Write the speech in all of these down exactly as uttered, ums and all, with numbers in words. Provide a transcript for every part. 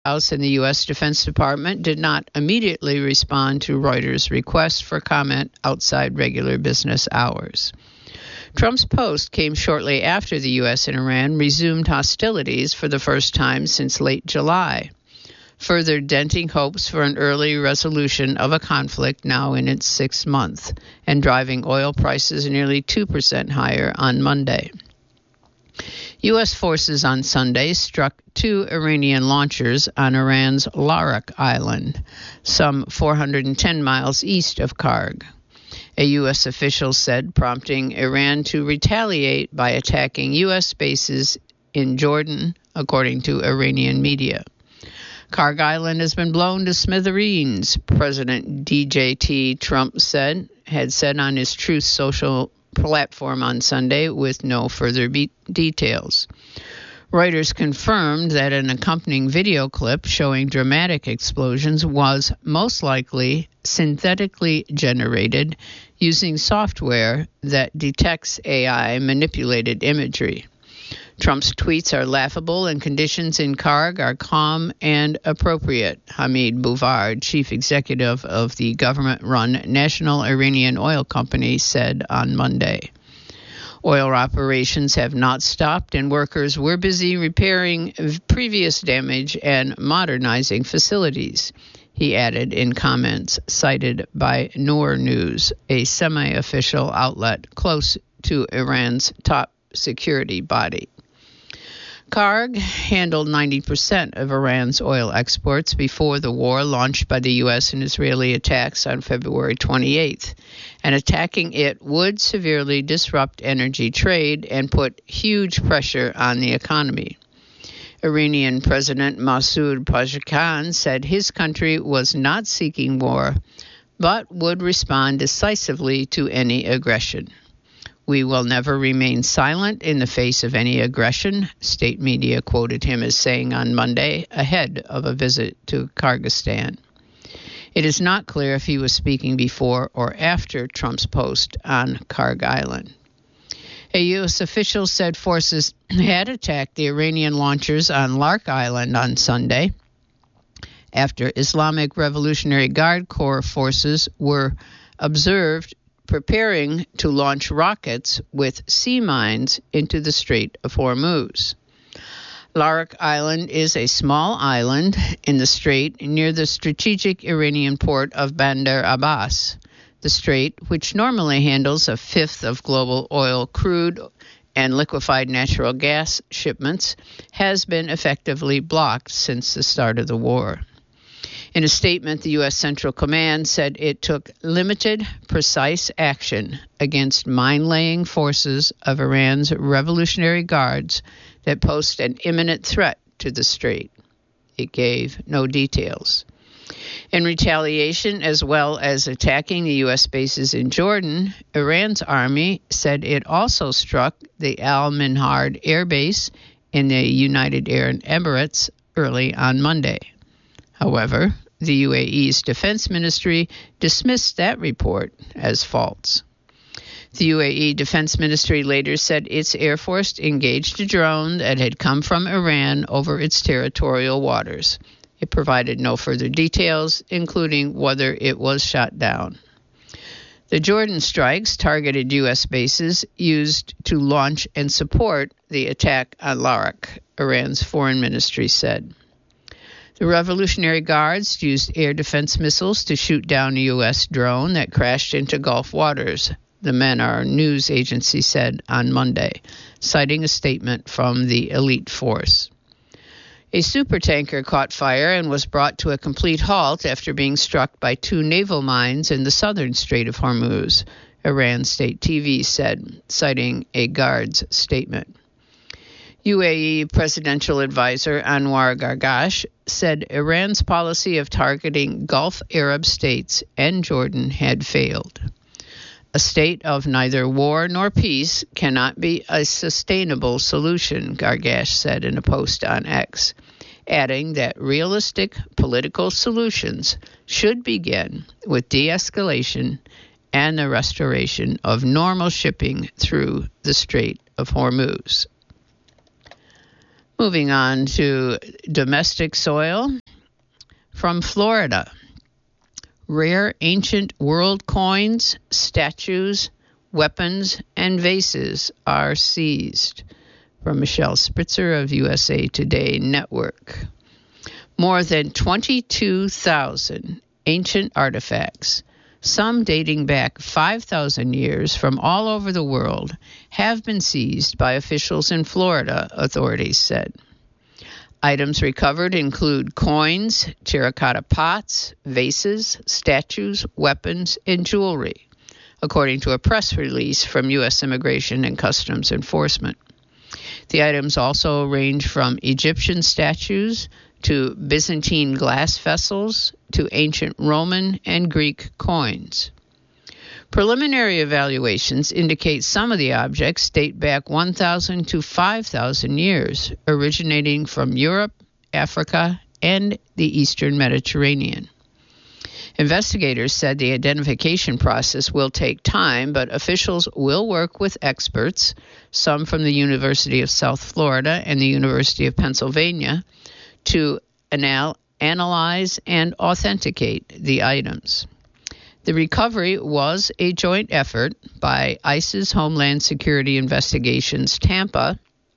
House and the U S. Defense Department did not immediately respond to Reuters' request for comment outside regular business hours. Trump's post came shortly after the U S and Iran resumed hostilities for the first time since late July, further denting hopes for an early resolution of a conflict now in its sixth month and driving oil prices nearly two percent higher on Monday. U S forces on Sunday struck two Iranian launchers on Iran's Larak Island, some four hundred ten miles east of Karg, a U S official said, prompting Iran to retaliate by attacking U S bases in Jordan, according to Iranian media. Karg Island has been blown to smithereens, President D J T Trump said, had said on his Truth Social platform on Sunday, with no further be- details. Reuters confirmed that an accompanying video clip showing dramatic explosions was most likely synthetically generated using software that detects A I-manipulated imagery. Trump's tweets are laughable and conditions in Karg are calm and appropriate, Hamid Bouvard, chief executive of the government-run National Iranian Oil Company, said on Monday. Oil operations have not stopped, and workers were busy repairing previous damage and modernizing facilities, he added in comments cited by Noor News, a semi-official outlet close to Iran's top security body. Karg handled ninety percent of Iran's oil exports before the war launched by the U S and Israeli attacks on February twenty-eighth, and attacking it would severely disrupt energy trade and put huge pressure on the economy. Iranian President Masoud Pezeshkian said his country was not seeking war, but would respond decisively to any aggression. We will never remain silent in the face of any aggression, state media quoted him as saying on Monday, ahead of a visit to Kyrgyzstan. It is not clear if he was speaking before or after Trump's post on Karg Island. A U S official said forces had attacked the Iranian launchers on Larak Island on Sunday after Islamic Revolutionary Guard Corps forces were observed preparing to launch rockets with sea mines into the Strait of Hormuz. Larak Island is a small island in the strait near the strategic Iranian port of Bandar Abbas. The strait, which normally handles a fifth of global oil, crude, and liquefied natural gas shipments, has been effectively blocked since the start of the war. In a statement, the U S. Central Command said it took limited, precise action against mine-laying forces of Iran's Revolutionary Guards that posed an imminent threat to the strait. It gave no details. In retaliation, as well as attacking the U S bases in Jordan, Iran's army said it also struck the Al Minhad Air Base in the United Arab Emirates early on Monday. However, the U A E's defense ministry dismissed that report as false. The U A E Defense Ministry later said its Air Force engaged a drone that had come from Iran over its territorial waters. It provided no further details, including whether it was shot down. The Jordan strikes targeted U S bases used to launch and support the attack on Larak, Iran's foreign ministry said. The Revolutionary Guards used air defense missiles to shoot down a U S drone that crashed into Gulf waters, the Manar news agency said on Monday, citing a statement from the elite force. A supertanker caught fire and was brought to a complete halt after being struck by two naval mines in the southern Strait of Hormuz, Iran state T V said, citing a guard's statement. U A E Presidential Advisor Anwar Gargash said Iran's policy of targeting Gulf Arab states and Jordan had failed. A state of neither war nor peace cannot be a sustainable solution, Gargash said in a post on X, adding that realistic political solutions should begin with de-escalation and the restoration of normal shipping through the Strait of Hormuz. Moving on to domestic soil from Florida. Rare ancient world coins, statues, weapons, and vases are seized. From Michelle Spritzer of U S A Today Network. More than twenty-two thousand ancient artifacts, some dating back five thousand years from all over the world, have been seized by officials in Florida, authorities said. Items recovered include coins, terracotta pots, vases, statues, weapons, and jewelry, according to a press release from U S Immigration and Customs Enforcement. The items also range from Egyptian statues to Byzantine glass vessels to ancient Roman and Greek coins. Preliminary evaluations indicate some of the objects date back one thousand to five thousand years, originating from Europe, Africa, and the Eastern Mediterranean. Investigators said the identification process will take time, but officials will work with experts, some from the University of South Florida and the University of Pennsylvania, to anal- analyze and authenticate the items. The recovery was a joint effort by ICE's Homeland Security Investigations Tampa,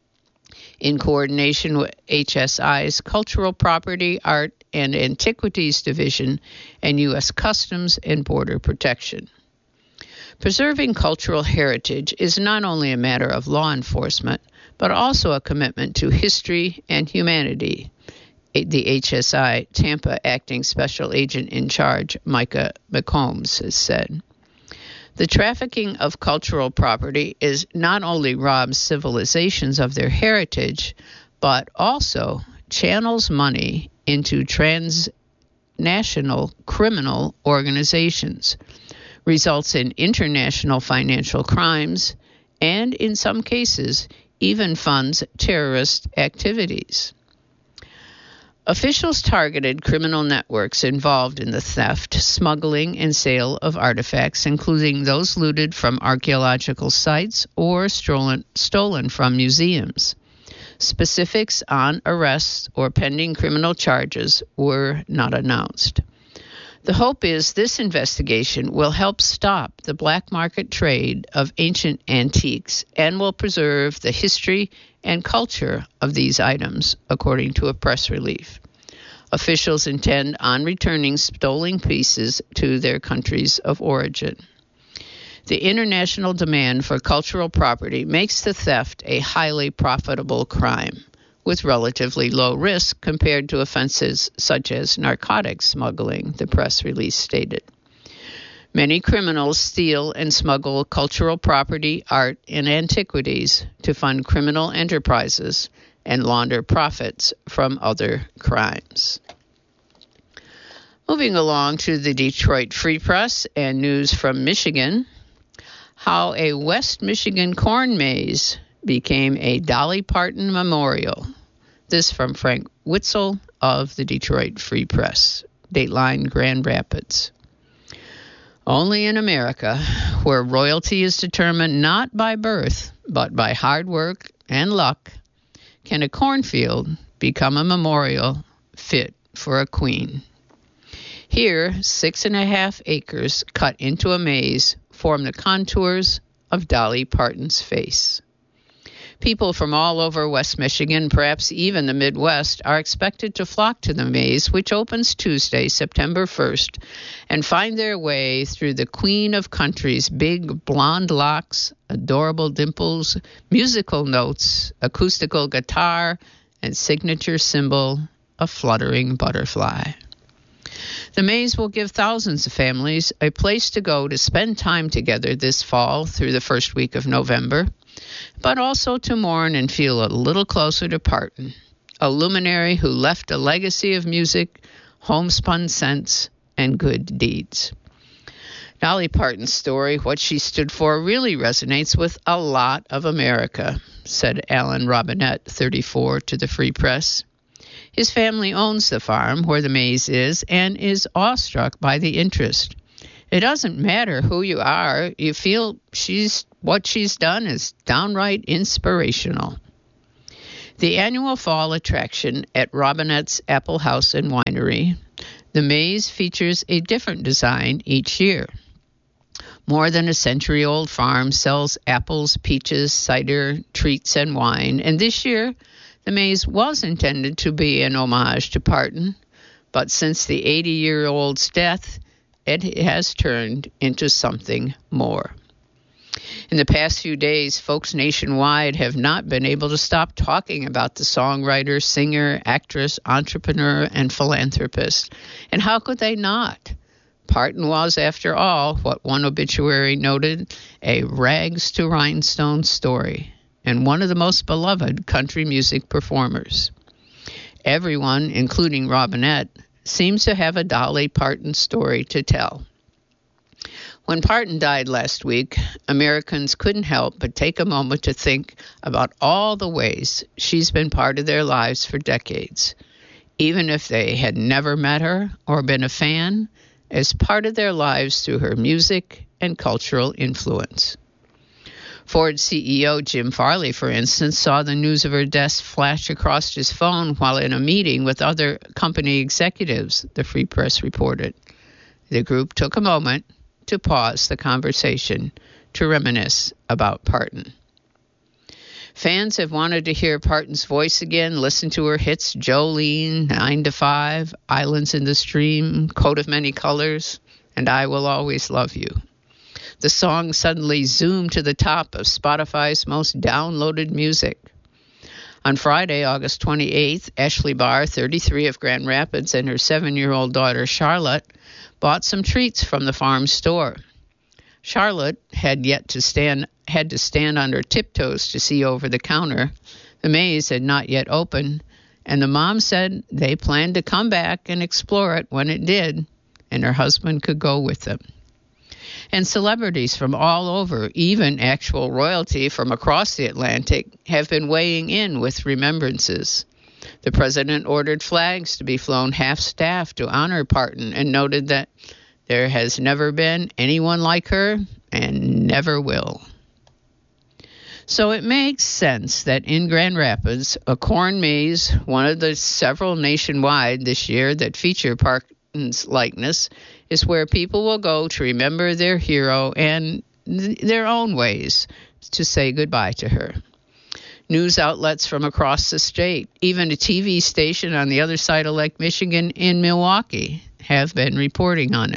in coordination with H S I's Cultural Property, Art, and Antiquities Division and U S Customs and Border Protection. Preserving cultural heritage is not only a matter of law enforcement, but also a commitment to history and humanity, the H S I Tampa Acting Special Agent in Charge, Micah McCombs, has said. The trafficking of cultural property is not only robs civilizations of their heritage, but also channels money into transnational criminal organizations, results in international financial crimes, and in some cases, even funds terrorist activities. Officials targeted criminal networks involved in the theft, smuggling, and sale of artifacts, including those looted from archaeological sites or stolen, stolen from museums. Specifics on arrests or pending criminal charges were not announced. The hope is this investigation will help stop the black market trade of ancient antiques and will preserve the history and culture of these items, according to a press release. Officials intend on returning stolen pieces to their countries of origin. The international demand for cultural property makes the theft a highly profitable crime, with relatively low risk compared to offenses such as narcotics smuggling, the press release stated. Many criminals steal and smuggle cultural property, art, and antiquities to fund criminal enterprises and launder profits from other crimes. Moving along to the Detroit Free Press and news from Michigan, how a West Michigan corn maze became a Dolly Parton memorial. This from Frank Witzel of the Detroit Free Press, Dateline Grand Rapids. Only in America, where royalty is determined not by birth, but by hard work and luck, can a cornfield become a memorial fit for a queen. Here, six and a half acres cut into a maze form the contours of Dolly Parton's face. People from all over West Michigan, perhaps even the Midwest, are expected to flock to the maze, which opens Tuesday, September first, and find their way through the Queen of Country's big blonde locks, adorable dimples, musical notes, acoustical guitar, and signature symbol, a fluttering butterfly. The maze will give thousands of families a place to go to spend time together this fall through the first week of November, but also to mourn and feel a little closer to Parton, a luminary who left a legacy of music, homespun scents, and good deeds. Dolly Parton's story, what she stood for, really resonates with a lot of America, said Alan Robinette, thirty-four, to the Free Press. His family owns the farm where the maze is and is awestruck by the interest. It doesn't matter who you are, you feel she's what she's done is downright inspirational. The annual fall attraction at Robinette's Apple House and Winery, the maze features a different design each year. More than a century-old farm sells apples, peaches, cider, treats, and wine, and this year the maze was intended to be an homage to Parton, but since the eighty-year-old's death, it has turned into something more. In the past few days, folks nationwide have not been able to stop talking about the songwriter, singer, actress, entrepreneur, and philanthropist. And how could they not? Parton was, after all, what one obituary noted, a rags to rhinestones story, and one of the most beloved country music performers. Everyone, including Robinette, seems to have a Dolly Parton story to tell. When Parton died last week, Americans couldn't help but take a moment to think about all the ways she's been part of their lives for decades, even if they had never met her or been a fan, as part of their lives through her music and cultural influence. Ford C E O Jim Farley, for instance, saw the news of her death flash across his phone while in a meeting with other company executives, the Free Press reported. The group took a moment to pause the conversation to reminisce about Parton. Fans have wanted to hear Parton's voice again, listen to her hits Jolene, Nine to Five, Islands in the Stream, Coat of Many Colors, and I Will Always Love You. The song suddenly zoomed to the top of Spotify's most downloaded music. On Friday, August twenty-eighth, Ashley Barr, thirty-three, of Grand Rapids, and her seven-year-old daughter, Charlotte, bought some treats from the farm store. Charlotte had yet to stand had to stand on her tiptoes to see over the counter. The maze had not yet opened, and the mom said they planned to come back and explore it when it did, and her husband could go with them. And celebrities from all over, even actual royalty from across the Atlantic, have been weighing in with remembrances. The president ordered flags to be flown half-staff to honor Parton and noted that there has never been anyone like her and never will. So it makes sense that in Grand Rapids, a corn maze, one of the several nationwide this year that feature Parton's likeness, is where people will go to remember their hero and th- their own ways to say goodbye to her. News outlets from across the state, even a T V station on the other side of Lake Michigan in Milwaukee, have been reporting on it.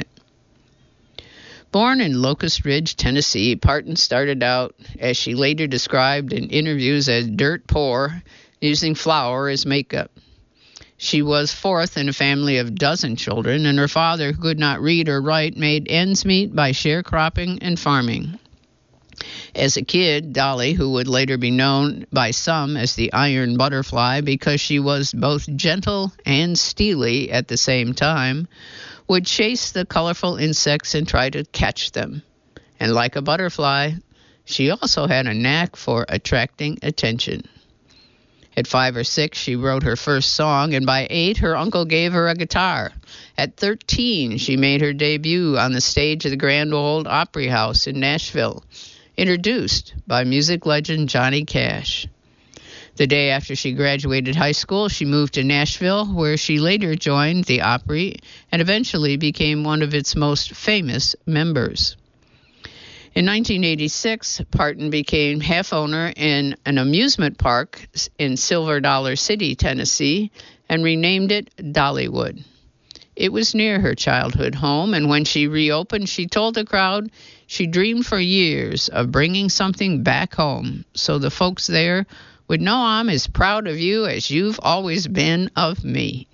Born in Locust Ridge, Tennessee, Parton started out, as she later described in interviews, as dirt poor, using flour as makeup. She was fourth in a family of a dozen children, and her father, who could not read or write, made ends meet by sharecropping and farming. As a kid, Dolly, who would later be known by some as the Iron Butterfly because she was both gentle and steely at the same time, would chase the colorful insects and try to catch them. And like a butterfly, she also had a knack for attracting attention. At five or six, she wrote her first song, and by eight, her uncle gave her a guitar. At thirteen, she made her debut on the stage of the Grand Ole Opry House in Nashville, introduced by music legend Johnny Cash. The day after she graduated high school, she moved to Nashville, where she later joined the Opry and eventually became one of its most famous members. In nineteen eighty-six, Parton became half-owner in an amusement park in Silver Dollar City, Tennessee, and renamed it Dollywood. It was near her childhood home, and when she reopened, she told the crowd she dreamed for years of bringing something back home so the folks there would know I'm as proud of you as you've always been of me.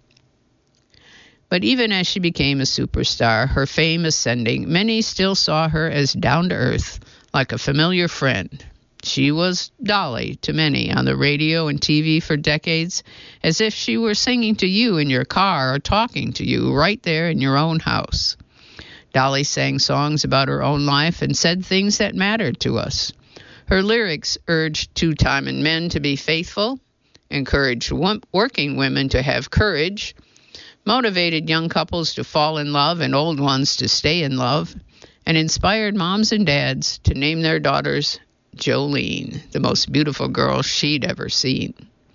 But even as she became a superstar, her fame ascending, many still saw her as down-to-earth, like a familiar friend. She was Dolly to many on the radio and T V for decades, as if she were singing to you in your car or talking to you right there in your own house. Dolly sang songs about her own life and said things that mattered to us. Her lyrics urged two-timing men to be faithful, encouraged wo- working women to have courage, motivated young couples to fall in love and old ones to stay in love, and inspired moms and dads to name their daughters Jolene, the most beautiful girl she'd ever seen.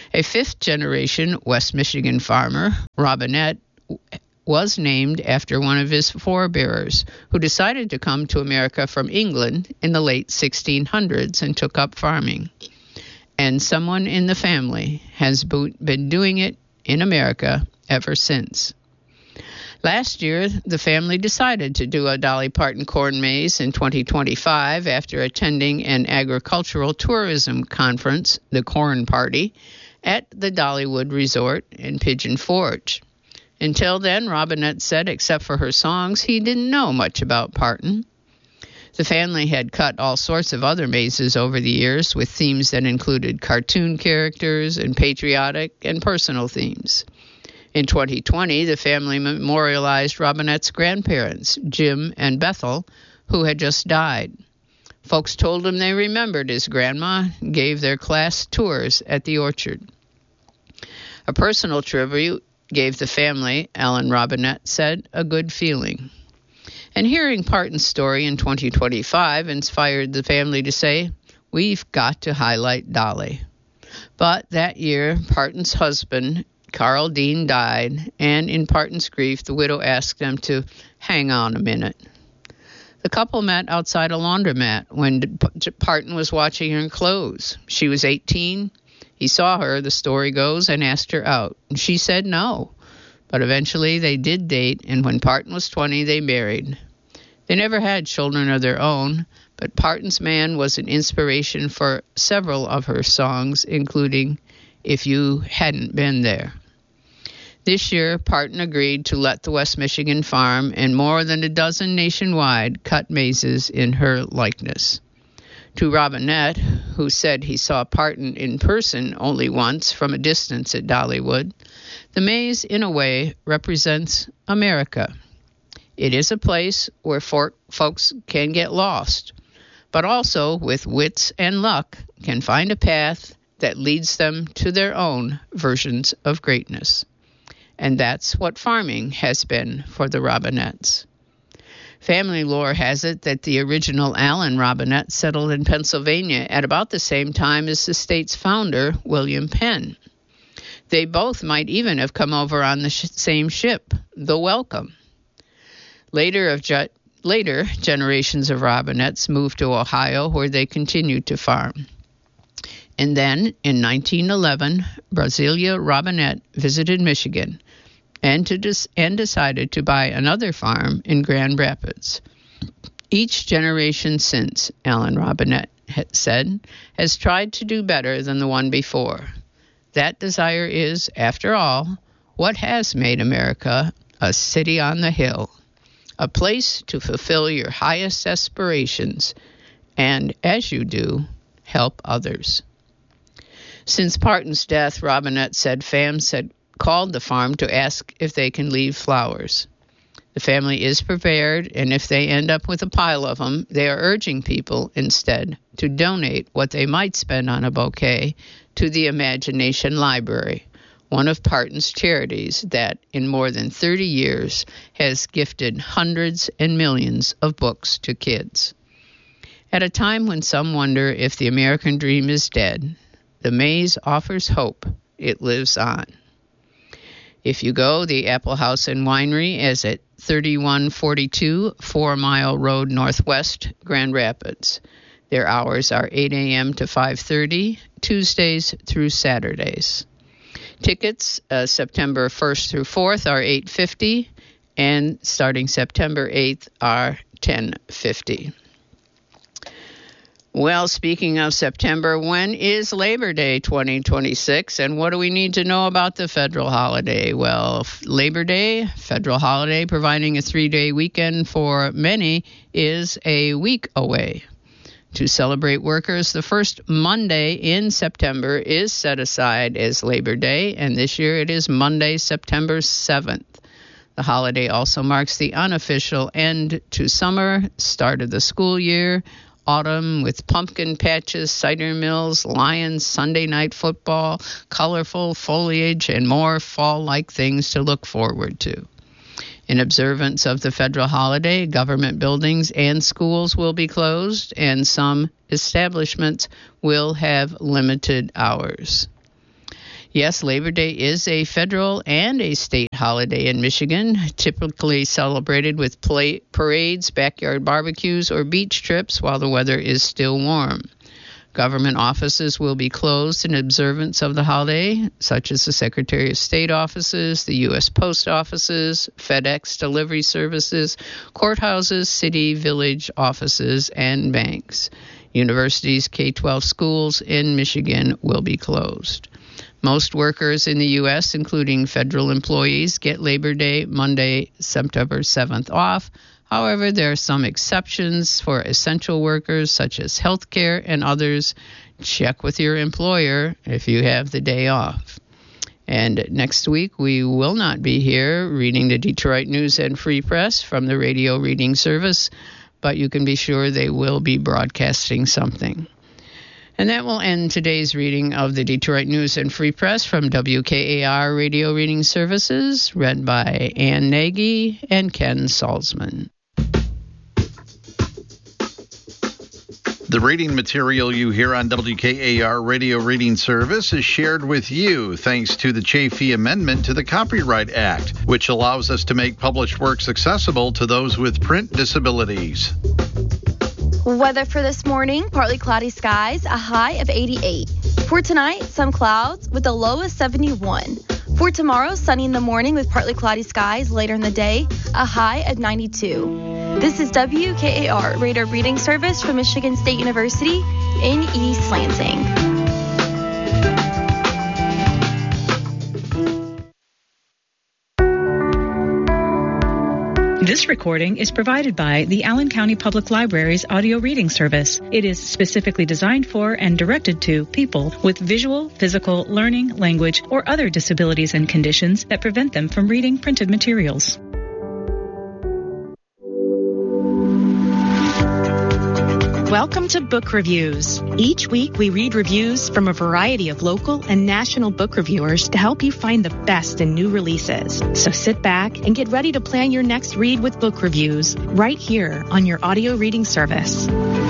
A fifth-generation West Michigan farmer, Robinette, was named after one of his forebearers, who decided to come to America from England in the late sixteen hundreds and took up farming. And someone in the family has been doing it in America ever since. Last year, the family decided to do a Dolly Parton corn maze in twenty twenty-five after attending an agricultural tourism conference, the Corn Party, at the Dollywood Resort in Pigeon Forge. Until then, Robinette said, except for her songs, he didn't know much about Parton. The family had cut all sorts of other mazes over the years with themes that included cartoon characters and patriotic and personal themes. In twenty twenty, the family memorialized Robinette's grandparents, Jim and Bethel, who had just died. Folks told him they remembered his grandma, gave their class tours at the orchard. A personal tribute gave the family, Alan Robinette said, a good feeling. And hearing Parton's story in twenty twenty-five inspired the family to say, we've got to highlight Dolly. But that year, Parton's husband, Carl Dean, died, and in Parton's grief, the widow asked them to hang on a minute. The couple met outside a laundromat when Parton was watching her clothes. She was eighteen. He saw her, the story goes, and asked her out. She said no. But eventually they did date, and when Parton was twenty, they married. They never had children of their own, but Parton's man was an inspiration for several of her songs, including If You Hadn't Been There. This year, Parton agreed to let the West Michigan farm and more than a dozen nationwide cut mazes in her likeness. To Robinette, who said he saw Parton in person only once from a distance at Dollywood, the maze, in a way, represents America. It is a place where for- folks can get lost, but also, with wits and luck, can find a path that leads them to their own versions of greatness. And that's what farming has been for the Robinettes. Family lore has it that the original Alan Robinette settled in Pennsylvania at about the same time as the state's founder, William Penn. They both might even have come over on the sh- same ship, the Welcome. Later, of ge- later, generations of Robinettes moved to Ohio, where they continued to farm. And then, in nineteen eleven, Brasilia Robinette visited Michigan and, to dis- and decided to buy another farm in Grand Rapids. Each generation since, Alan Robinette said, has tried to do better than the one before. That desire is, after all, what has made America a city on the hill, a place to fulfill your highest aspirations, and, as you do, help others. Since Parton's death, Robinette said fams had called the farm to ask if they can leave flowers. The family is prepared, and if they end up with a pile of them, they are urging people instead to donate what they might spend on a bouquet to the Imagination Library, one of Parton's charities that, in more than thirty years, has gifted hundreds and millions of books to kids. At a time when some wonder if the American dream is dead, the maze offers hope. It lives on. If you go, the Apple House and Winery is at thirty-one forty-two Four Mile Road Northwest, Grand Rapids. Their hours are eight a.m. to five thirty, Tuesdays through Saturdays. Tickets uh, September first through fourth are eight fifty, and starting September eighth are ten fifty. Well, speaking of September, when is Labor Day twenty twenty-six, and what do we need to know about the federal holiday? Well, Labor Day, federal holiday, providing a three-day weekend for many, is a week away. To celebrate workers, the first Monday in September is set aside as Labor Day, and this year it is Monday, September seventh. The holiday also marks the unofficial end to summer, start of the school year, autumn with pumpkin patches, cider mills, lions, Sunday night football, colorful foliage, and more fall-like things to look forward to. In observance of the federal holiday, government buildings and schools will be closed, and some establishments will have limited hours. Yes, Labor Day is a federal and a state holiday in Michigan, typically celebrated with play, parades, backyard barbecues, or beach trips while the weather is still warm. Government offices will be closed in observance of the holiday, such as the Secretary of State offices, the U S Post offices, FedEx delivery services, courthouses, city, village offices, and banks. Universities, K through twelve schools in Michigan will be closed. Most workers in the U S, including federal employees, get Labor Day, Monday, September seventh off. However, there are some exceptions for essential workers such as healthcare and others. Check with your employer if you have the day off. And next week, we will not be here reading the Detroit News and Free Press from the radio reading service, but you can be sure they will be broadcasting something. And that will end today's reading of the Detroit News and Free Press from W K A R Radio Reading Services, read by Ann Nagy and Ken Salzman. The reading material you hear on W K A R Radio Reading Service is shared with you thanks to the Chafee Amendment to the Copyright Act, which allows us to make published works accessible to those with print disabilities. Weather for this morning, partly cloudy skies, a high of eighty-eight. For tonight, some clouds with a low of seventy-one. For tomorrow, sunny in the morning with partly cloudy skies later in the day, a high of ninety-two. This is W K A R Radio Reading Service from Michigan State University in East Lansing. This recording is provided by the Allen County Public Library's audio reading service. It is specifically designed for and directed to people with visual, physical, learning, language, or other disabilities and conditions that prevent them from reading printed materials. Welcome to Book Reviews. Each week we read reviews from a variety of local and national book reviewers to help you find the best in new releases. So sit back and get ready to plan your next read with Book Reviews right here on your audio reading service.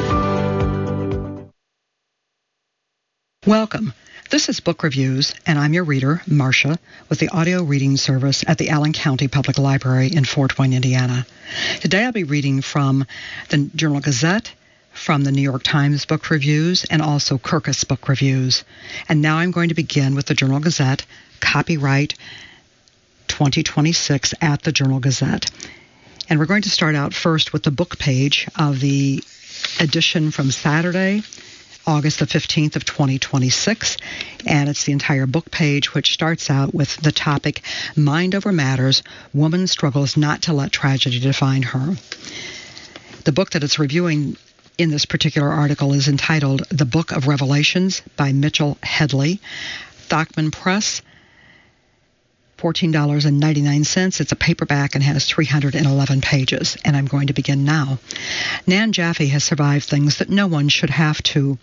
Welcome. This is Book Reviews, and I'm your reader, Marcia, with the audio reading service at the Allen County Public Library in Fort Wayne, Indiana. Today I'll be reading from the Journal-Gazette, from the New York Times Book Reviews, and also Kirkus Book Reviews. And now I'm going to begin with the Journal-Gazette, copyright twenty twenty-six at the Journal-Gazette. And we're going to start out first with the book page of the edition from Saturday, August the fifteenth of twenty twenty-six, and it's the entire book page, which starts out with the topic, Mind Over Matters, Woman Struggles Not to Let Tragedy Define Her. The book that it's reviewing in this particular article is entitled The Book of Revelations by Mitchell Hedley, Thockman Press, fourteen dollars and ninety-nine cents. It's a paperback and has three hundred eleven pages, and I'm going to begin now. Nan Jaffe has survived things that no one should have to,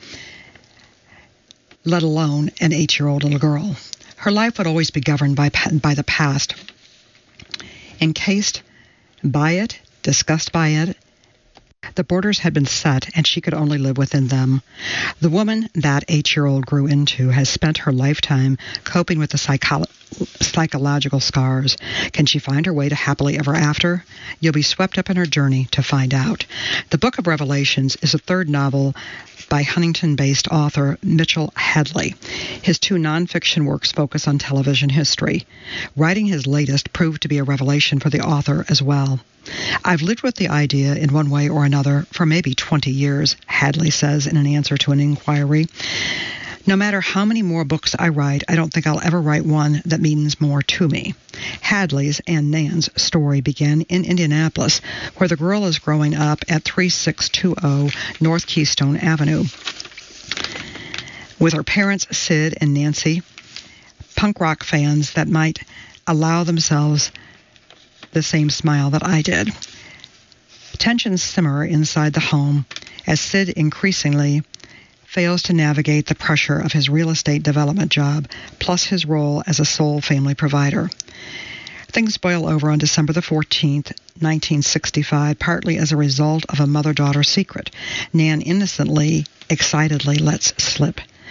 let alone an eight-year-old little girl. Her life would always be governed by, by the past, encased by it, discussed by it. The borders had been set, and she could only live within them. The woman that eight-year-old grew into has spent her lifetime coping with the psycho- psychological scars. Can she find her way to happily ever after? You'll be swept up in her journey to find out. The Book of Revelations is a third novel by Huntington-based author Mitchell Hedley. His two nonfiction works focus on television history. Writing his latest proved to be a revelation for the author as well. I've lived with the idea in one way or another for maybe twenty years, Hadley says in an answer to an inquiry. No matter how many more books I write, I don't think I'll ever write one that means more to me. Hadley's and Nan's story began in Indianapolis, where the girl is growing up at thirty-six twenty North Keystone Avenue. With her parents, Sid and Nancy, punk rock fans that might allow themselves the same smile that I did. Tensions simmer inside the home as Sid increasingly fails to navigate the pressure of his real estate development job, plus his role as a sole family provider. Things boil over on December the fourteenth, nineteen sixty-five, partly as a result of a mother-daughter secret Nan innocently, excitedly lets slip.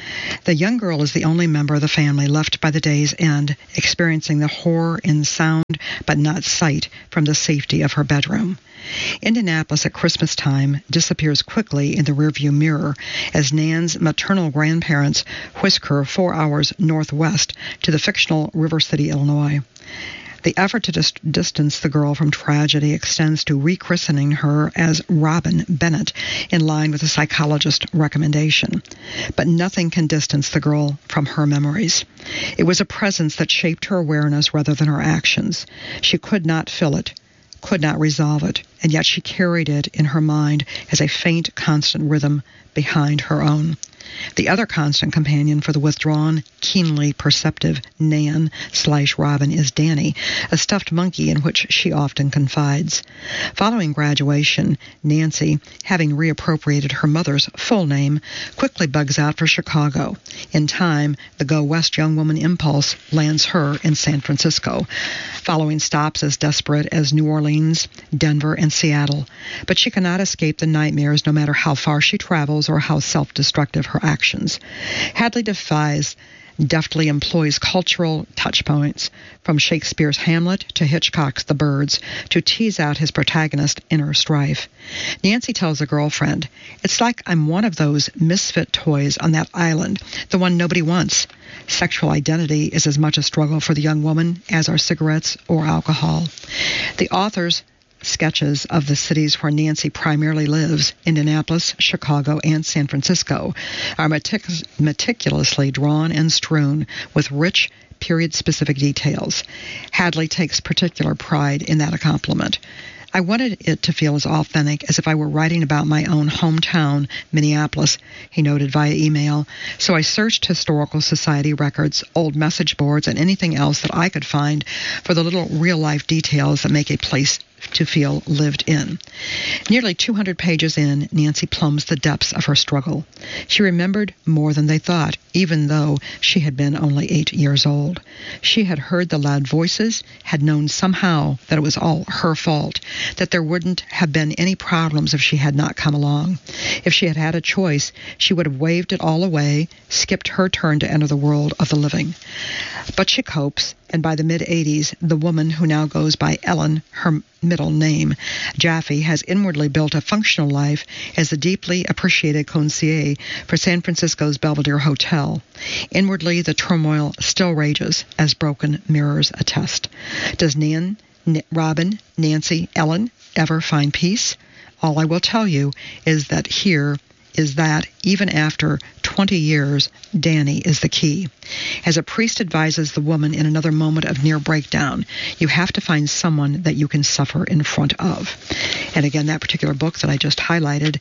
The young girl is the only member of the family left by the day's end, experiencing the horror in sound but not sight from the safety of her bedroom. Indianapolis at Christmas time disappears quickly in the rearview mirror as Nan's maternal grandparents whisk her four hours northwest to the fictional River City, Illinois. The effort to dis- distance the girl from tragedy extends to rechristening her as Robin Bennett, in line with a psychologist's recommendation. But nothing can distance the girl from her memories. It was a presence that shaped her awareness rather than her actions. She could not fill it, could not resolve it, and yet she carried it in her mind as a faint, constant rhythm behind her own. The other constant companion for the withdrawn, keenly perceptive Nan slash Robin is Danny, a stuffed monkey in which she often confides. Following graduation, Nancy, having reappropriated her mother's full name, quickly bugs out for Chicago. In time, the Go West young woman impulse lands her in San Francisco, following stops as desperate as New Orleans, Denver, and Seattle. But she cannot escape the nightmares no matter how far she travels or how self-destructive her actions. Hadley defies deftly employs cultural touchpoints, from Shakespeare's Hamlet to Hitchcock's The Birds, to tease out his protagonist's inner strife. Nancy tells a girlfriend, "It's like I'm one of those misfit toys on that island, the one nobody wants." Sexual identity is as much a struggle for the young woman as are cigarettes or alcohol. The author's sketches of the cities where Nancy primarily lives, Indianapolis, Chicago, and San Francisco, are metic- meticulously drawn and strewn with rich, period-specific details. Hadley takes particular pride in that accomplishment. I wanted it to feel as authentic as if I were writing about my own hometown, Minneapolis, he noted via email. So I searched Historical Society records, old message boards, and anything else that I could find for the little real-life details that make a place to feel lived in. Nearly two hundred pages in, Nancy plumbs the depths of her struggle. She remembered more than they thought, even though she had been only eight years old. She had heard the loud voices, had known somehow that it was all her fault, that there wouldn't have been any problems if she had not come along. If she had had a choice, she would have waved it all away, skipped her turn to enter the world of the living. But she copes, and by the mid-eighties, the woman who now goes by Ellen, her middle name, Jaffe, has inwardly built a functional life as the deeply appreciated concierge for San Francisco's Belvedere Hotel. Inwardly, the turmoil still rages, as broken mirrors attest. Does Nan, N- Robin, Nancy, Ellen ever find peace? All I will tell you is that here is that, even after twenty years, Danny is the key. As a priest advises the woman in another moment of near breakdown, you have to find someone that you can suffer in front of. And again, that particular book that I just highlighted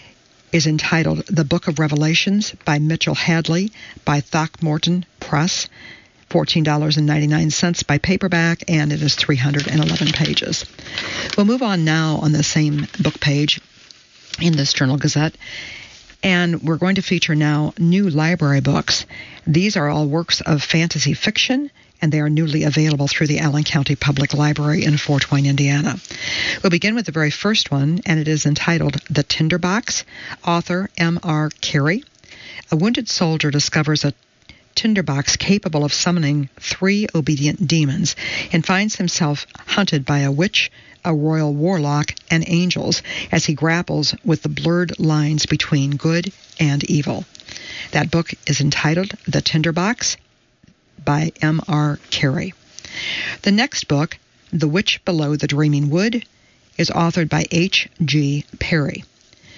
is entitled The Book of Revelations by Mitchell Hadley by Throckmorton Press, fourteen dollars and ninety-nine cents by paperback, and it is three hundred eleven pages. We'll move on now on the same book page in this Journal Gazette. And we're going to feature now new library books. These are all works of fantasy fiction, and they are newly available through the Allen County Public Library in Fort Wayne, Indiana. We'll begin with the very first one, and it is entitled The Tinderbox, author M R Carey. A wounded soldier discovers a tinderbox capable of summoning three obedient demons and finds himself hunted by a witch, a royal warlock, and angels as he grapples with the blurred lines between good and evil. That book is entitled The Tinderbox by M R Carey. The next book, The Witch Below the Dreaming Wood, is authored by H G Perry.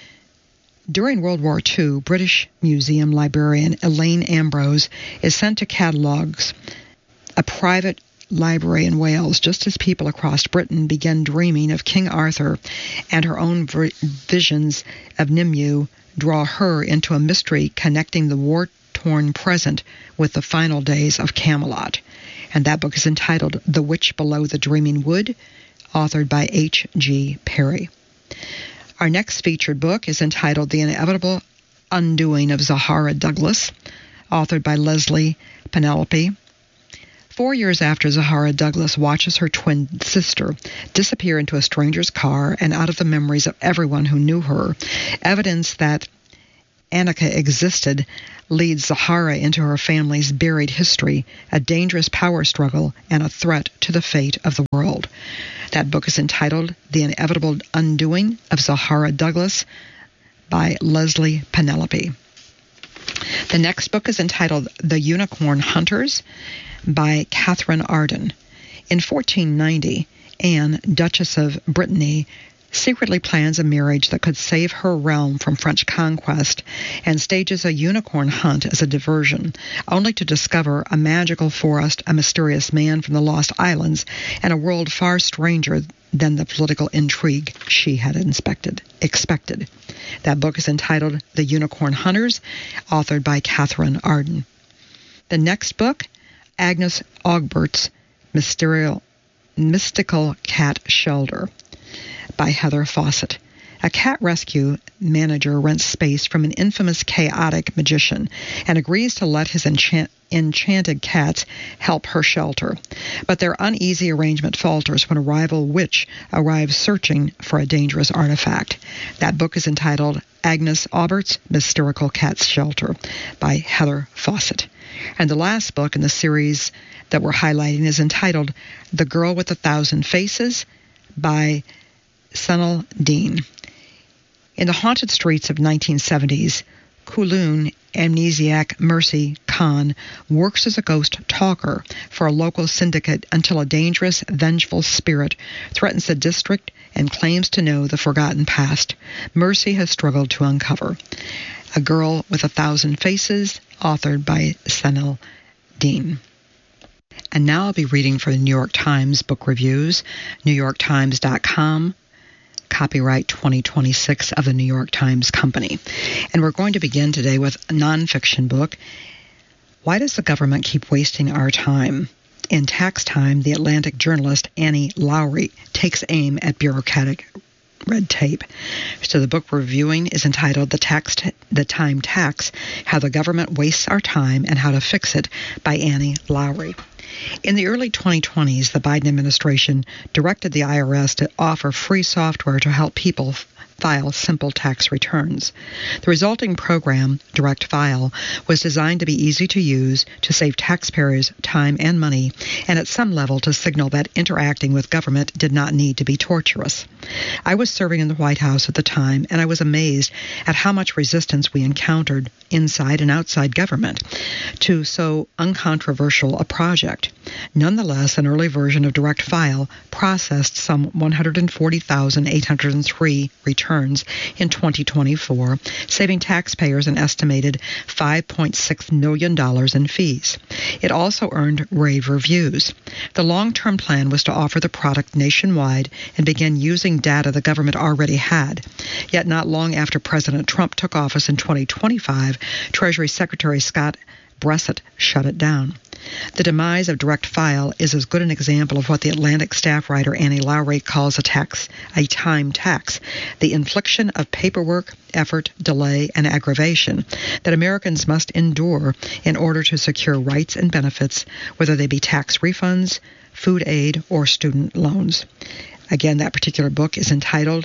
During World War Two, British Museum librarian Elaine Ambrose is sent to catalogues a private library in Wales just as people across Britain began dreaming of King Arthur, and her own v- visions of Nimue draw her into a mystery connecting the war-torn present with the final days of Camelot. And that book is entitled The Witch Below the Dreaming Wood, authored by H G Perry. Our next featured book is entitled The Inevitable Undoing of Zahara Douglas, authored by Leslie Penelope. Four years after Zahara Douglas watches her twin sister disappear into a stranger's car and out of the memories of everyone who knew her, evidence that Annika existed leads Zahara into her family's buried history, a dangerous power struggle, and a threat to the fate of the world. That book is entitled The Inevitable Undoing of Zahara Douglas by Leslie Penelope. The next book is entitled The Unicorn Hunters by Catherine Arden. In fourteen ninety, Anne, Duchess of Brittany, secretly plans a marriage that could save her realm from French conquest and stages a unicorn hunt as a diversion, only to discover a magical forest, a mysterious man from the Lost Islands, and a world far stranger than the political intrigue she had inspected, expected. That book is entitled The Unicorn Hunters, authored by Catherine Arden. The next book, Agnes Ogbert's Mysterial, Mystical Cat Shelter, by Heather Fawcett. A cat rescue manager rents space from an infamous chaotic magician and agrees to let his enchant- enchanted cats help her shelter. But their uneasy arrangement falters when a rival witch arrives searching for a dangerous artifact. That book is entitled Agnes Aubert's Mystical Cat Shelter by Heather Fawcett. And the last book in the series that we're highlighting is entitled The Girl with a Thousand Faces by Sunil Dean. In the haunted streets of nineteen seventies, Kowloon amnesiac Mercy Khan works as a ghost talker for a local syndicate until a dangerous, vengeful spirit threatens the district and claims to know the forgotten past Mercy has struggled to uncover. A Girl with a Thousand Faces, authored by Sunil Dean. And now I'll be reading for the New York Times Book Reviews, new york times dot com, copyright twenty twenty-six of the New York Times Company. And we're going to begin today with a nonfiction book, Why Does the Government Keep Wasting Our Time? In Tax Time, the Atlantic journalist Annie Lowrey takes aim at bureaucratic red tape. So the book we're reviewing is entitled The Tax T- The Time Tax, How the Government Wastes Our Time and How to Fix It by Annie Lowrey. In the early twenty twenties, the Biden administration directed the I R S to offer free software to help people file simple tax returns. The resulting program, Direct File, was designed to be easy to use, to save taxpayers time and money, and at some level to signal that interacting with government did not need to be torturous. I was serving in the White House at the time, and I was amazed at how much resistance we encountered inside and outside government to so uncontroversial a project. Nonetheless, an early version of Direct File processed some one hundred forty thousand eight hundred three returns in twenty twenty-four, saving taxpayers an estimated five point six million dollars in fees. It also earned rave reviews. The long-term plan was to offer the product nationwide and begin using data the government already had. Yet not long after President Trump took office in twenty twenty-five, Treasury Secretary Scott Bressett shut it down. The demise of Direct File is as good an example of what the Atlantic staff writer Annie Lowrey calls a tax, a time tax, the infliction of paperwork, effort, delay, and aggravation that Americans must endure in order to secure rights and benefits, whether they be tax refunds, food aid, or student loans. Again, that particular book is entitled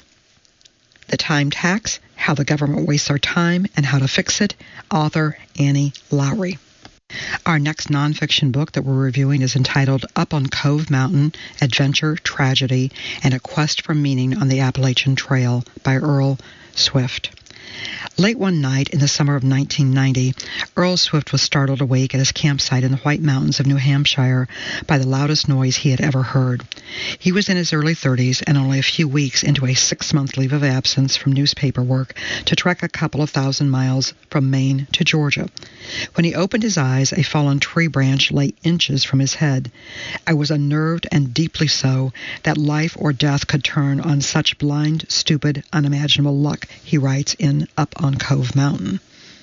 The Time Tax, How the Government Wastes Our Time and How to Fix It, author Annie Lowrey. Our next nonfiction book that we're reviewing is entitled Up on Cove Mountain, Adventure, Tragedy, and a Quest for Meaning on the Appalachian Trail by Earl Swift. Late one night in the summer of nineteen ninety, Earl Swift was startled awake at his campsite in the White Mountains of New Hampshire by the loudest noise he had ever heard. He was in his early thirties and only a few weeks into a six-month leave of absence from newspaper work to trek a couple of thousand miles from Maine to Georgia. When he opened his eyes, a fallen tree branch lay inches from his head. I was unnerved, and deeply so, that life or death could turn on such blind, stupid, unimaginable luck, he writes in Up on Cove Mountain.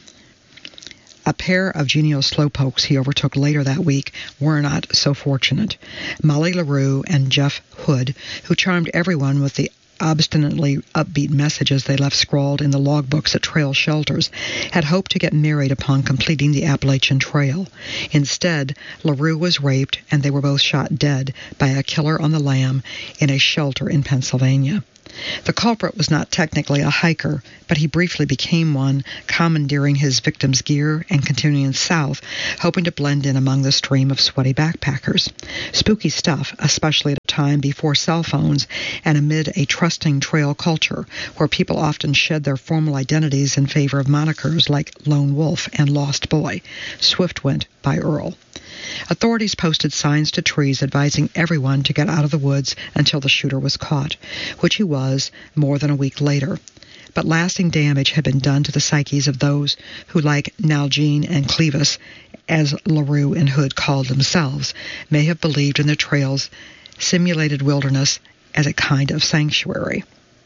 A pair of genial slowpokes he overtook later that week were not so fortunate. Molly LaRue and Jeff Hood, who charmed everyone with the obstinately upbeat messages they left scrawled in the logbooks at trail shelters, had hoped to get married upon completing the Appalachian Trail. Instead, LaRue was raped, and they were both shot dead by a killer on the lam in a shelter in Pennsylvania. The culprit was not technically a hiker, but he briefly became one, commandeering his victim's gear and continuing south, hoping to blend in among the stream of sweaty backpackers. Spooky stuff, especially at a time before cell phones and amid a trusting trail culture, where people often shed their formal identities in favor of monikers like Lone Wolf and Lost Boy. Swift went by Earl. Authorities posted signs to trees advising everyone to get out of the woods until the shooter was caught, which he was more than a week later. But lasting damage had been done to the psyches of those who, like Nalgene and Clevis, as LaRue and Hood called themselves, may have believed in the trail's simulated wilderness as a kind of sanctuary.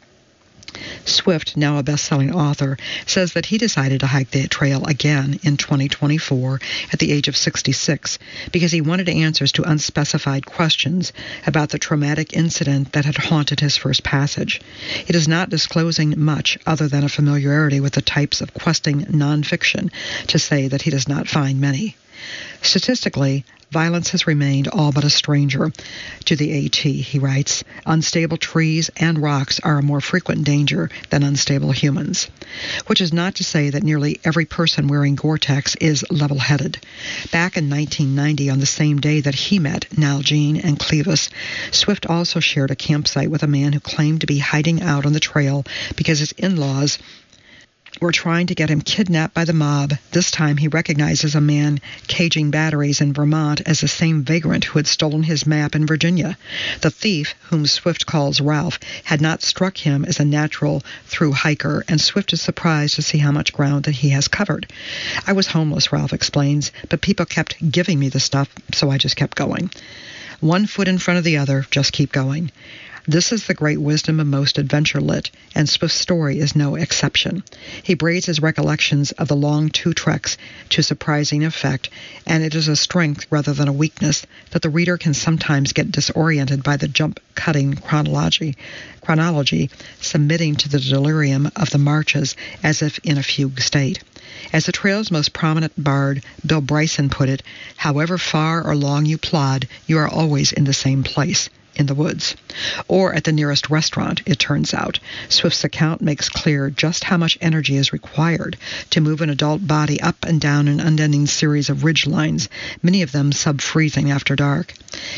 Swift, now a best-selling author, says that he decided to hike the trail again in twenty twenty-four at the age of sixty-six because he wanted answers to unspecified questions about the traumatic incident that had haunted his first passage. It is not disclosing much other than a familiarity with the types of questing nonfiction to say that he does not find many. Statistically, violence has remained all but a stranger to the AT, he writes. Unstable trees and rocks are a more frequent danger than unstable humans. Which is not to say that nearly every person wearing Gore-Tex is level-headed. Back in nineteen ninety, on the same day that he met Nalgene and Clevis, Swift also shared a campsite with a man who claimed to be hiding out on the trail because his in-laws were trying to get him kidnapped by the mob. This time he recognizes a man caging batteries in Vermont as the same vagrant who had stolen his map in Virginia. The thief, whom Swift calls Ralph, had not struck him as a natural through hiker, and Swift is surprised to see how much ground that he has covered. I was homeless, Ralph explains, but people kept giving me the stuff, so I just kept going. One foot in front of the other, just keep going. This is the great wisdom of most adventure lit, and Swift's story is no exception. He braids his recollections of the long two treks to surprising effect, and it is a strength rather than a weakness that the reader can sometimes get disoriented by the jump-cutting chronology, chronology, submitting to the delirium of the marches as if in a fugue state. As the trail's most prominent bard, Bill Bryson, put it, however far or long you plod, you are always in the same place, in the woods. Or at the nearest restaurant, it turns out. Swift's account makes clear just how much energy is required to move an adult body up and down an unending series of ridge lines, many of them sub-freezing after dark.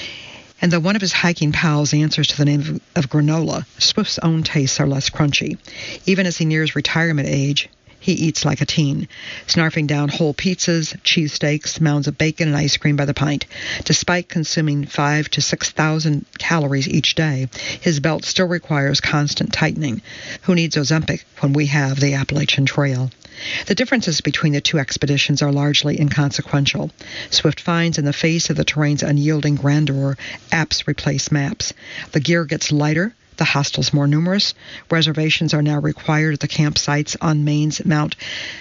And though one of his hiking pals answers to the name of, of granola, Swift's own tastes are less crunchy. Even as he nears retirement age, he eats like a teen, snarfing down whole pizzas, cheesesteaks, mounds of bacon, and ice cream by the pint. Despite consuming five to six thousand calories each day, his belt still requires constant tightening. Who needs Ozempic when we have the Appalachian Trail? The differences between the two expeditions are largely inconsequential. Swift finds in the face of the terrain's unyielding grandeur, apps replace maps. The gear gets lighter, the hostels more numerous. Reservations are now required at the campsites on Maine's Mount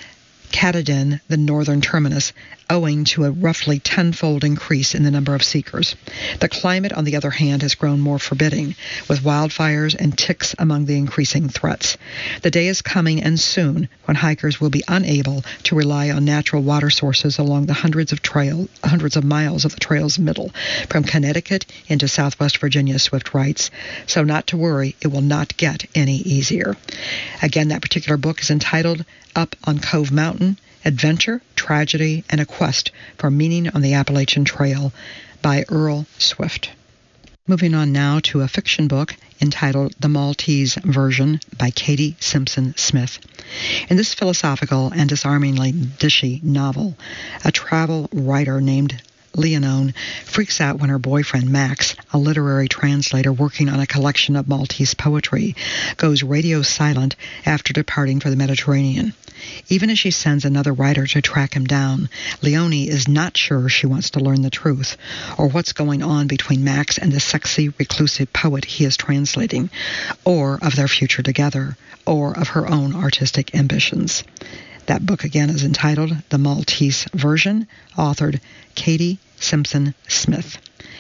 Katahdin, the northern terminus, owing to a roughly tenfold increase in the number of seekers. The climate, on the other hand, has grown more forbidding, with wildfires and ticks among the increasing threats. The day is coming, and soon, when hikers will be unable to rely on natural water sources along the hundreds of trail, hundreds of miles of the trail's middle, from Connecticut into southwest Virginia, Swift writes. So not to worry, it will not get any easier. Again, that particular book is entitled Up on Cove Mountain, Adventure, Tragedy, and a Quest for Meaning on the Appalachian Trail by Earl Swift. Moving on now to a fiction book entitled The Maltese Version by Katie Simpson Smith. In this philosophical and disarmingly dishy novel, a travel writer named Leonone freaks out when her boyfriend Max, a literary translator working on a collection of Maltese poetry, goes radio silent after departing for the Mediterranean. Even as she sends another writer to track him down, Leone is not sure she wants to learn the truth, or what's going on between Max and the sexy, reclusive poet he is translating, or of their future together, or of her own artistic ambitions. That book again is entitled The Maltese Version, authored Katie Simpson Smith.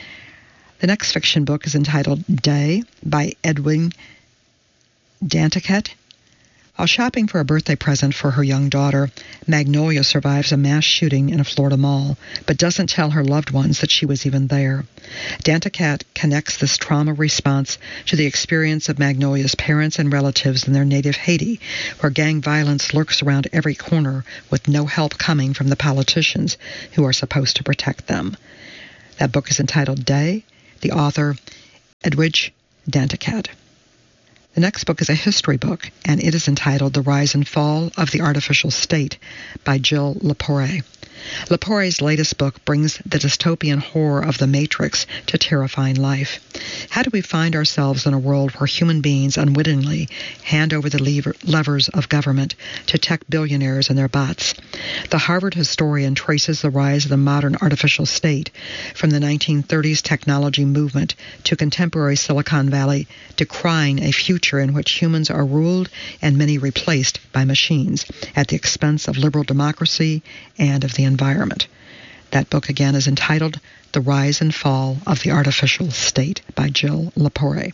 The next fiction book is entitled Day by Edwin Danticat, While shopping for a birthday present for her young daughter, Magnolia survives a mass shooting in a Florida mall, but doesn't tell her loved ones that she was even there. Danticat connects this trauma response to the experience of Magnolia's parents and relatives in their native Haiti, where gang violence lurks around every corner with no help coming from the politicians who are supposed to protect them. That book is entitled Day, the author Edwidge Danticat. The next book is a history book, and it is entitled The Rise and Fall of the Artificial State by Jill Lepore. Lepore's latest book brings the dystopian horror of the Matrix to terrifying life. How do we find ourselves in a world where human beings unwittingly hand over the lever- levers of government to tech billionaires and their bots? The Harvard historian traces the rise of the modern artificial state from the nineteen thirties technology movement to contemporary Silicon Valley, decrying a future in which humans are ruled and many replaced by machines at the expense of liberal democracy and of the environment. That book again is entitled The Rise and Fall of the Artificial State by Jill Lepore.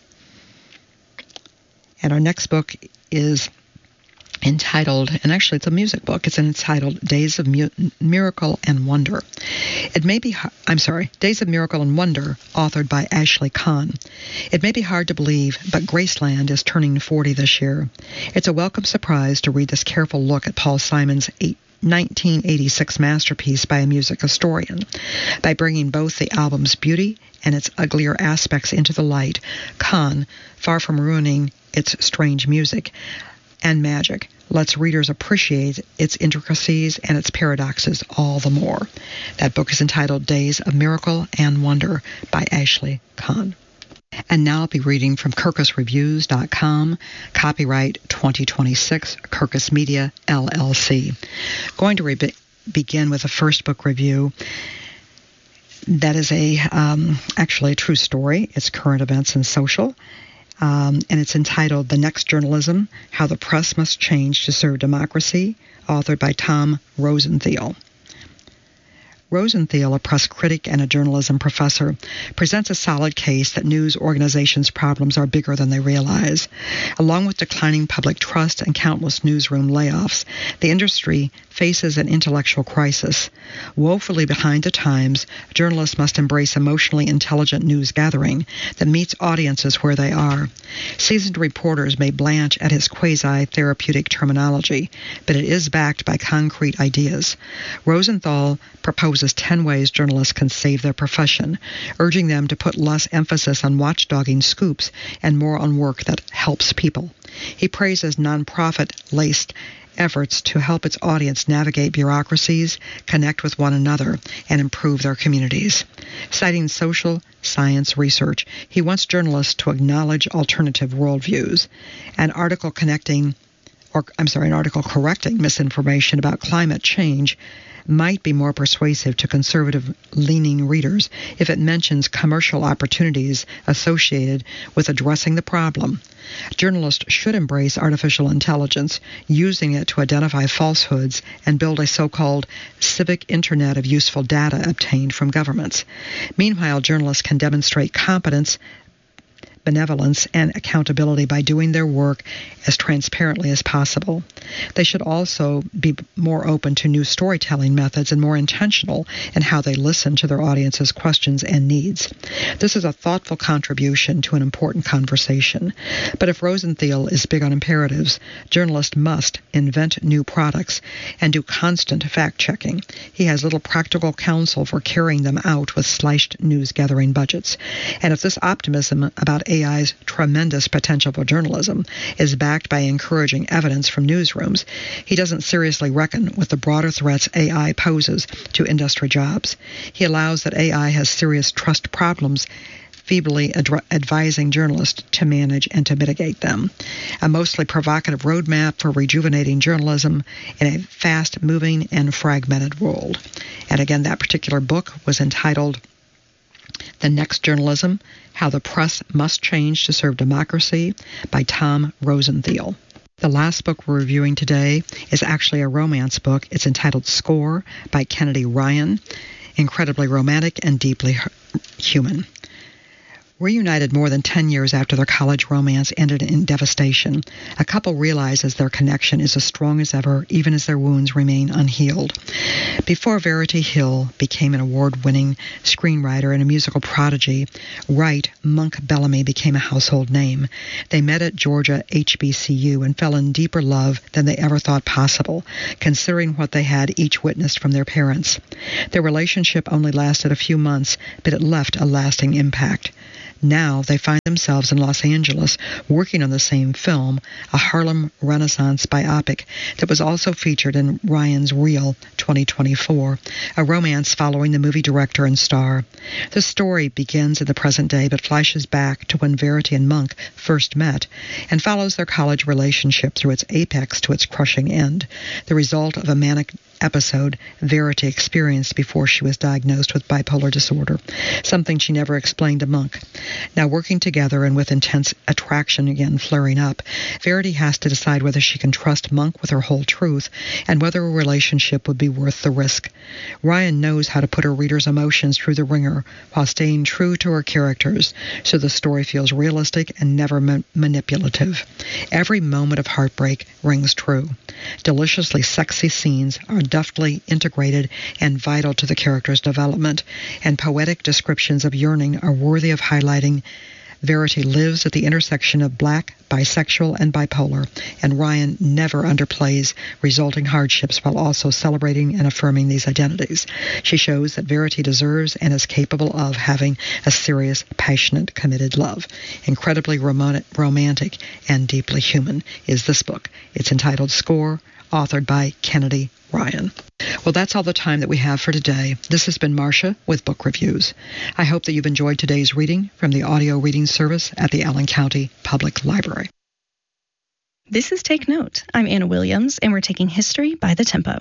And our next book is entitled, and actually it's a music book, it's entitled Days of Mu- Miracle and Wonder. It may be, I'm sorry, Days of Miracle and Wonder, authored by Ashley Kahn. It may be hard to believe, but Graceland is turning forty this year. It's a welcome surprise to read this careful look at Paul Simon's eight nineteen eighty-six masterpiece by a music historian. By bringing both the album's beauty and its uglier aspects into the light, Kahn, far from ruining its strange music and magic, lets readers appreciate its intricacies and its paradoxes all the more. That book is entitled Days of Miracle and Wonder by Ashley Kahn. And now I'll be reading from Kirkus Reviews dot com, copyright twenty twenty-six, Kirkus Media, L L C. Going to re- begin with the first book review. That is a um, actually a true story. It's current events and social. Um, and it's entitled The Next Journalism, How the Press Must Change to Serve Democracy, authored by Tom Rosenthal. Rosenthal, a press critic and a journalism professor, presents a solid case that news organizations' problems are bigger than they realize. Along with declining public trust and countless newsroom layoffs, the industry faces an intellectual crisis. Woefully behind the times, journalists must embrace emotionally intelligent news gathering that meets audiences where they are. Seasoned reporters may blanch at his quasi-therapeutic terminology, but it is backed by concrete ideas. Rosenthal proposes ten ways journalists can save their profession, urging them to put less emphasis on watchdogging scoops and more on work that helps people. He praises nonprofit-laced efforts to help its audience navigate bureaucracies, connect with one another, and improve their communities. Citing social science research, he wants journalists to acknowledge alternative worldviews. An article connecting, or I'm sorry, an article correcting misinformation about climate change might be more persuasive to conservative-leaning readers if it mentions commercial opportunities associated with addressing the problem. Journalists should embrace artificial intelligence, using it to identify falsehoods and build a so-called civic internet of useful data obtained from governments. Meanwhile, journalists can demonstrate competence, benevolence, and accountability by doing their work as transparently as possible. They should also be more open to new storytelling methods and more intentional in how they listen to their audience's questions and needs. This is a thoughtful contribution to an important conversation. But if Rosenthal is big on imperatives, journalists must invent new products and do constant fact-checking. He has little practical counsel for carrying them out with sliced news-gathering budgets. And if this optimism about A I's tremendous potential for journalism is backed by encouraging evidence from newsrooms, he doesn't seriously reckon with the broader threats A I poses to industry jobs. He allows that A I has serious trust problems, feebly adri- advising journalists to manage and to mitigate them. A mostly provocative roadmap for rejuvenating journalism in a fast-moving and fragmented world. And again, that particular book was entitled The Next Journalism, How the Press Must Change to Serve Democracy by Tom Rosenthal. The last book we're reviewing today is actually a romance book. It's entitled Score by Kennedy Ryan, incredibly romantic and deeply human. Reunited more than ten years after their college romance ended in devastation, a couple realizes their connection is as strong as ever, even as their wounds remain unhealed. Before Verity Hill became an award-winning screenwriter and a musical prodigy, Wright Monk Bellamy became a household name. They met at Georgia H B C U and fell in deeper love than they ever thought possible, considering what they had each witnessed from their parents. Their relationship only lasted a few months, but it left a lasting impact. Now they find themselves in Los Angeles working on the same film, a Harlem Renaissance biopic that was also featured in Ryan's Reel twenty twenty-four, a romance following the movie director and star. The story begins in the present day but flashes back to when Verity and Monk first met and follows their college relationship through its apex to its crushing end, the result of a manic episode Verity experienced before she was diagnosed with bipolar disorder, something she never explained to Monk. Now working together and with intense attraction again flaring up, Verity has to decide whether she can trust Monk with her whole truth and whether a relationship would be worth the risk. Ryan knows how to put her readers' emotions through the ringer while staying true to her characters, so the story feels realistic and never ma- manipulative. Every moment of heartbreak rings true. Deliciously sexy scenes are deftly integrated and vital to the character's development, and poetic descriptions of yearning are worthy of highlighting. Verity lives at the intersection of black, bisexual, and bipolar, and Ryan never underplays resulting hardships while also celebrating and affirming these identities. She shows that Verity deserves and is capable of having a serious, passionate, committed love. Incredibly rom- romantic and deeply human is this book. It's entitled Score, authored by Kennedy Ryan. Well, that's all the time that we have for today. This has been Marcia with Book Reviews. I hope that you've enjoyed today's reading from the audio reading service at the Allen County Public Library. This is Take Note. I'm Anna Williams, and we're taking history by the tempo.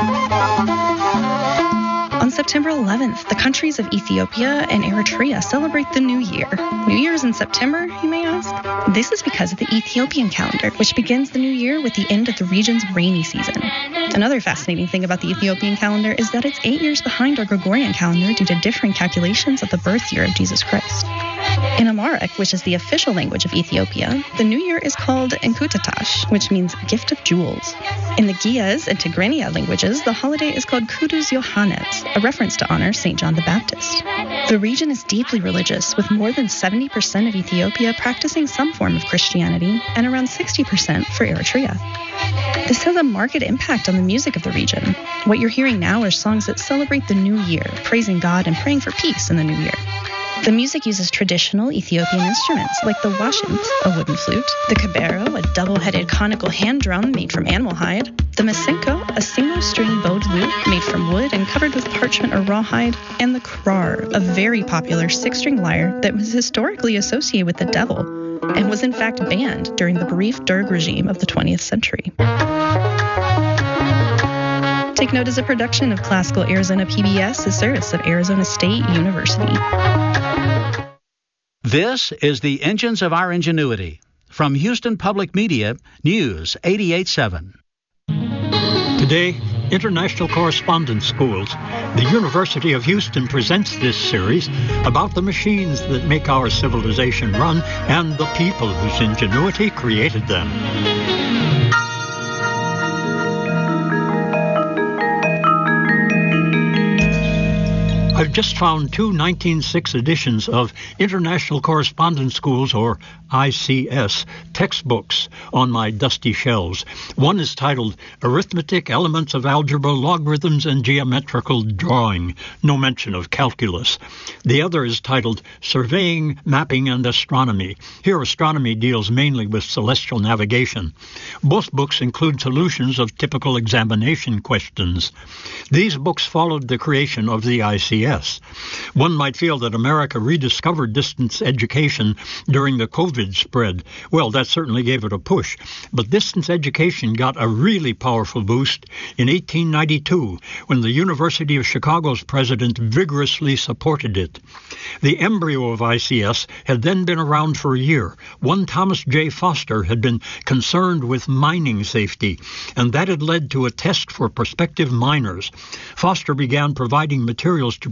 On September eleventh, the countries of Ethiopia and Eritrea celebrate the New Year. New Year's in September, you may ask? This is because of the Ethiopian calendar, which begins the new year with the end of the region's rainy season. Another fascinating thing about the Ethiopian calendar is that it's eight years behind our Gregorian calendar due to differing calculations of the birth year of Jesus Christ. In Amharic, which is the official language of Ethiopia, the new year is called Enkutatаш, which means gift of jewels. In the Ge'ez and Tigrinya languages, the holiday is called Kudus Yohannes, a reference to honor Saint John the Baptist. The region is deeply religious, with more than seventy percent of Ethiopia practicing some form of Christianity and around sixty percent for Eritrea. This has a marked impact on the music of the region. What you're hearing now are songs that celebrate the new year, praising God and praying for peace in the new year. The music uses traditional Ethiopian instruments like the washint, a wooden flute, the kabero, a double-headed conical hand drum made from animal hide, the masenko, a single-string bowed lute made from wood and covered with parchment or rawhide, and the krar, a very popular six-string lyre that was historically associated with the devil and was in fact banned during the brief Derg regime of the twentieth century. Take Note is a production of Classical Arizona P B S, a service of Arizona State University. This is the Engines of Our Ingenuity. From Houston Public Media, News eighty-eight point seven. Today, International Correspondence Schools. The University of Houston presents this series about the machines that make our civilization run and the people whose ingenuity created them. I've just found two nineteen oh six editions of International Correspondence Schools, or I C S, textbooks on my dusty shelves. One is titled Arithmetic, Elements of Algebra, Logarithms, and Geometrical Drawing. No mention of calculus. The other is titled Surveying, Mapping, and Astronomy. Here, astronomy deals mainly with celestial navigation. Both books include solutions of typical examination questions. These books followed the creation of the I C S. One might feel that America rediscovered distance education during the COVID spread. Well, that certainly gave it a push. But distance education got a really powerful boost in eighteen ninety-two, when the University of Chicago's president vigorously supported it. The embryo of I C S had then been around for a year. One Thomas J. Foster had been concerned with mining safety, and that had led to a test for prospective miners. Foster began providing materials to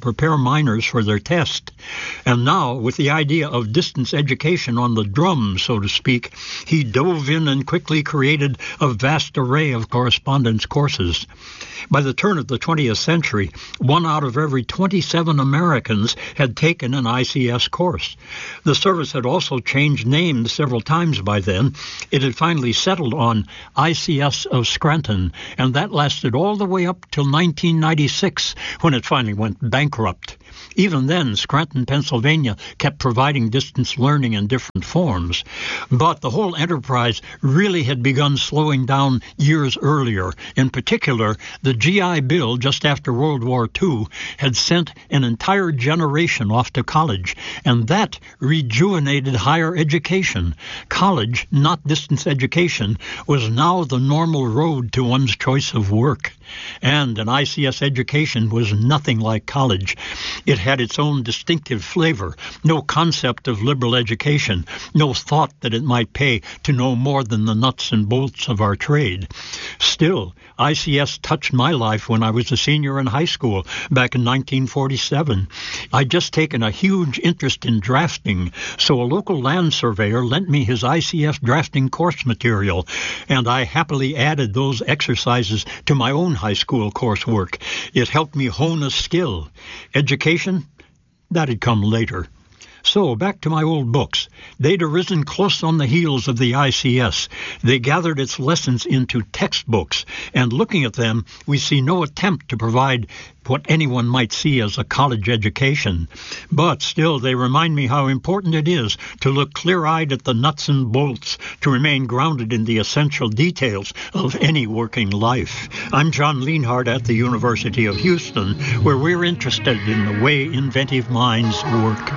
prepare miners for their test. And now, with the idea of distance education on the drum, so to speak, he dove in and quickly created a vast array of correspondence courses. By the turn of the twentieth century, one out of every twenty-seven Americans had taken an I C S course. The service had also changed names several times by then. It had finally settled on I C S of Scranton, and that lasted all the way up till nineteen ninety-six, when it finally went bankrupt. Even then, Scranton, Pennsylvania, kept providing distance learning in different forms. But the whole enterprise really had begun slowing down years earlier. In particular, the G I Bill, just after World War Two, had sent an entire generation off to college, and that rejuvenated higher education. College, not distance education, was now the normal road to one's choice of work. And an I C S education was nothing like college. It had its own distinctive flavor, no concept of liberal education, no thought that it might pay to know more than the nuts and bolts of our trade. Still, I C S touched my life when I was a senior in high school back in nineteen forty-seven. I'd just taken a huge interest in drafting, so a local land surveyor lent me his I C S drafting course material, and I happily added those exercises to my own high school coursework. It helped me hone a skill. Education? That had come later. So, back to my old books. They'd arisen close on the heels of the I C S. They gathered its lessons into textbooks, and looking at them, we see no attempt to provide what anyone might see as a college education. But still, they remind me how important it is to look clear-eyed at the nuts and bolts, to remain grounded in the essential details of any working life. I'm John Lienhardt at the University of Houston, where we're interested in the way inventive minds work.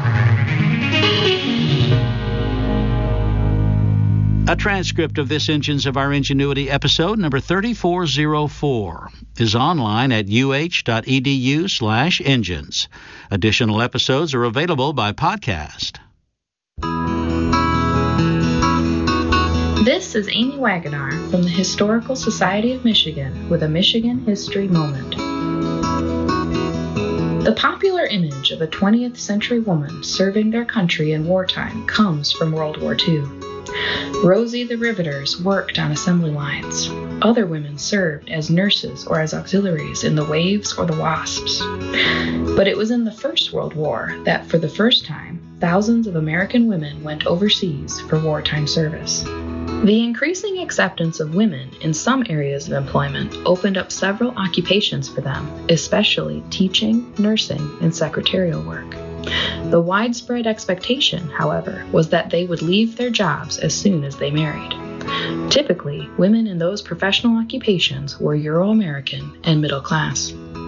A transcript of this Engines of Our Ingenuity episode, number thirty-four oh four, is online at uh.edu slash engines. Additional episodes are available by podcast. This is Amy Wagonar from the Historical Society of Michigan with a Michigan History Moment. The popular image of a twentieth century woman serving their country in wartime comes from World War Two. Rosie the Riveters worked on assembly lines. Other women served as nurses or as auxiliaries in the Waves or the Wasps. But it was in the First World War that, for the first time, thousands of American women went overseas for wartime service. The increasing acceptance of women in some areas of employment opened up several occupations for them, especially teaching, nursing, and secretarial work. The widespread expectation, however, was that they would leave their jobs as soon as they married. Typically, women in those professional occupations were Euro-American and middle class.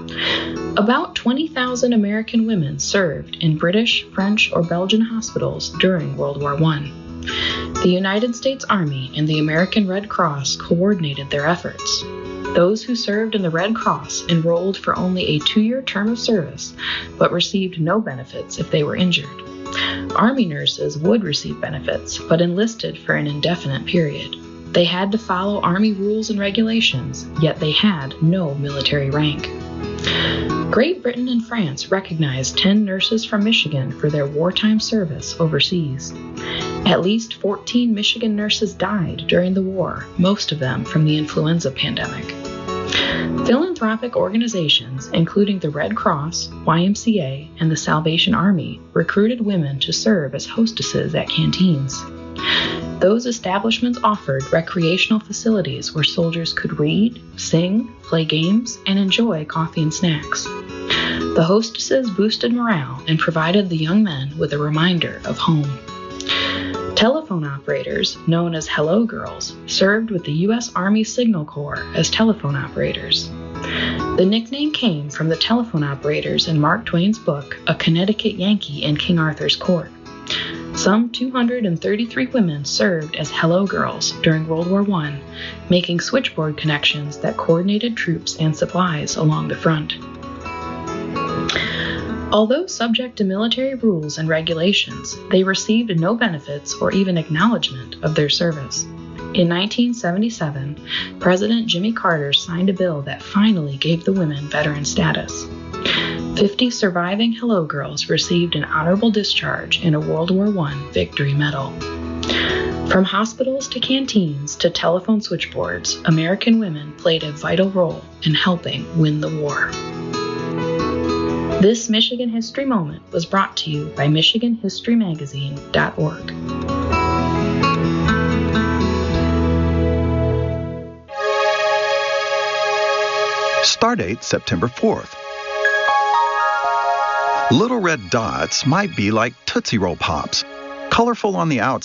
About twenty thousand American women served in British, French, or Belgian hospitals during World War One. The United States Army and the American Red Cross coordinated their efforts. Those who served in the Red Cross enrolled for only a two-year term of service, but received no benefits if they were injured. Army nurses would receive benefits, but enlisted for an indefinite period. They had to follow Army rules and regulations, yet they had no military rank. Great Britain and France recognized ten nurses from Michigan for their wartime service overseas. At least fourteen Michigan nurses died during the war, most of them from the influenza pandemic. Philanthropic organizations, including the Red Cross, Y M C A, and the Salvation Army, recruited women to serve as hostesses at canteens. Those establishments offered recreational facilities where soldiers could read, sing, play games, and enjoy coffee and snacks. The hostesses boosted morale and provided the young men with a reminder of home. Telephone operators, known as Hello Girls, served with the U S Army Signal Corps as telephone operators. The nickname came from the telephone operators in Mark Twain's book, A Connecticut Yankee in King Arthur's Court. Some two hundred thirty-three women served as Hello Girls during World War One, making switchboard connections that coordinated troops and supplies along the front. Although subject to military rules and regulations, they received no benefits or even acknowledgement of their service. In nineteen seventy-seven, President Jimmy Carter signed a bill that finally gave the women veteran status. fifty surviving Hello Girls received an honorable discharge and a World War One Victory Medal. From hospitals to canteens to telephone switchboards, American women played a vital role in helping win the war. This Michigan History Moment was brought to you by Michigan History Magazine dot org. Stardate September fourth. Little red dots might be like Tootsie Roll Pops, colorful on the outside